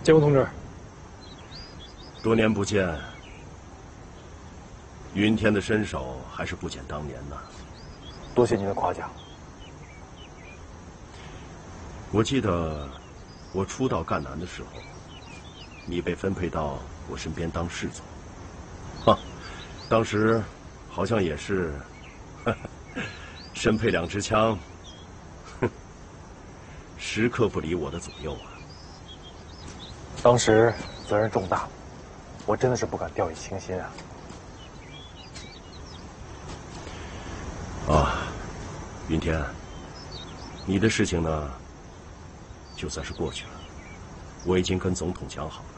建功同志， 多年不见，云天的身手还是不减当年呢。 多谢您的夸奖。 我记得我初到赣南的时候，你被分配到我身边当侍从。哈，当时好像也是身配2支枪，时刻不离我的左右啊。 当时责任重大，我真的是不敢掉以轻心啊。 啊，云天，你的事情呢，就算是过去了。我已经跟总统讲好了，